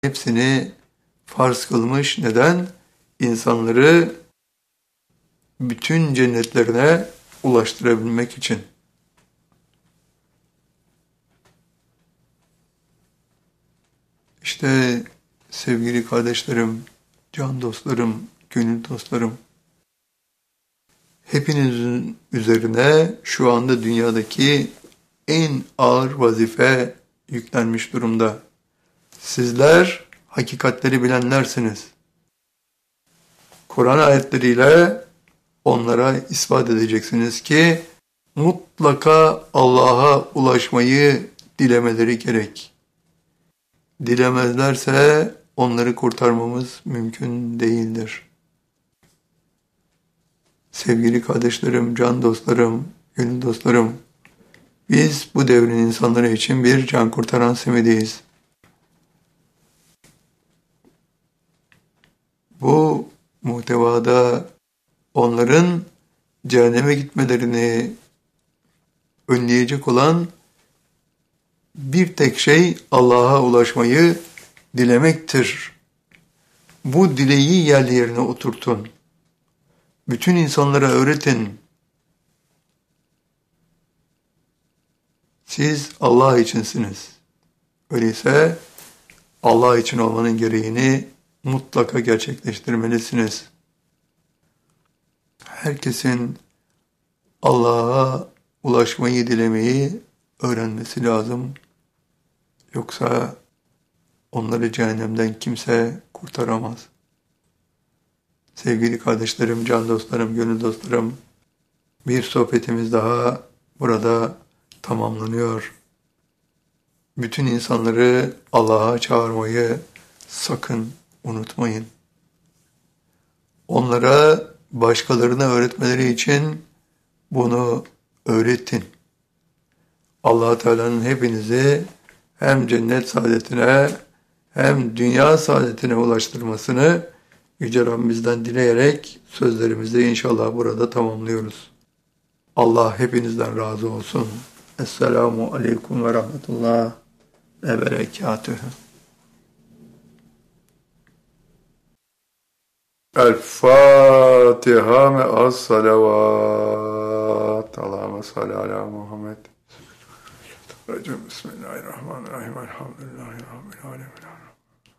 hepsini farz kılmış. Neden? İnsanları bütün cennetlerine ulaştırabilmek için. İşte sevgili kardeşlerim, can dostlarım, gönül dostlarım, hepinizin üzerine şu anda dünyadaki en ağır vazife yüklenmiş durumda. Sizler hakikatleri bilenlersiniz. Kur'an ayetleriyle onlara ispat edeceksiniz ki mutlaka Allah'a ulaşmayı dilemeleri gerek. Dilemezlerse onları kurtarmamız mümkün değildir. Sevgili kardeşlerim, can dostlarım, gönül dostlarım, biz bu devrin insanları için bir can kurtaran simidiyiz. Bu muhtevada onların cehenneme gitmelerini önleyecek olan bir tek şey Allah'a ulaşmayı dilemektir. Bu dileği yerli yerine oturtun. Bütün insanlara öğretin. Siz Allah içinsiniz. Öyleyse Allah için olmanın gereğini mutlaka gerçekleştirmelisiniz. Herkesin Allah'a ulaşmayı dilemeyi öğrenmesi lazım. Yoksa onları cehennemden kimse kurtaramaz. Sevgili kardeşlerim, can dostlarım, gönül dostlarım, bir sohbetimiz daha burada tamamlanıyor. Bütün insanları Allah'a çağırmayı sakın unutmayın. Onlara başkalarına öğretmeleri için bunu öğretin. Allah Teala'nın hepinizi hem cennet saadetine hem dünya saadetine ulaştırmasını Yüce Rabbimizden dileyerek sözlerimizi inşallah burada tamamlıyoruz. Allah hepinizden razı olsun. Esselamu aleyküm ve rahmetullah ve berekatühü. El-Fatiha me'as salavat. Allahümme salli ala Muhammed. Bismillahirrahmanirrahim. Elhamdülillahi Rabbil alemin.